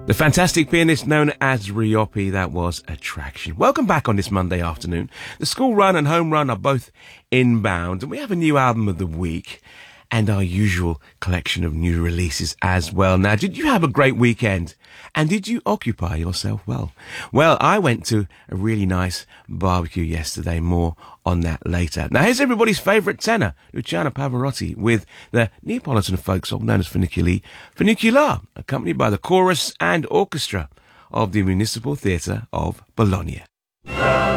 The fantastic pianist known as Riopi, that was Attraction. Welcome back on this Monday afternoon. The school run and home run are both inbound, and we have a new album of the week and our usual collection of new releases as well. Now, did you have a great weekend? And did you occupy yourself well? Well, I went to a really nice barbecue yesterday. More on that later. Now, here's everybody's favourite tenor, Luciano Pavarotti, with the Neapolitan folk song known as Funicula, accompanied by the chorus and orchestra of the Municipal Theatre of Bologna.